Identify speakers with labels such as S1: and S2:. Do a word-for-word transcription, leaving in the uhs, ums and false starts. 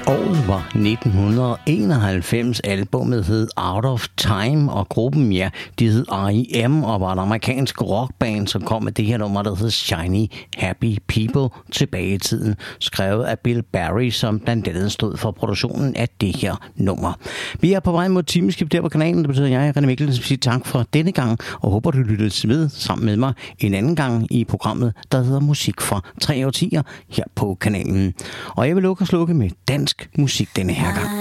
S1: Året var nitten enoghalvfems, albumet hed Out of Time, og gruppen, ja, de hed R E M og var et amerikansk rockband, som kom med det her nummer, der hed Shiny Happy People tilbage i tiden, skrevet af Bill Berry, som blandt andet stod for produktionen af det her nummer. Vi er på vej mod timeskib der på kanalen, det betyder jeg, René Mikkelsen, siger tak for denne gang, og håber du lytter med sammen med mig en anden gang i programmet, der hedder Musik fra tre årtier her på kanalen. Og jeg vil lukke og slukke med dansk musik denne her gang.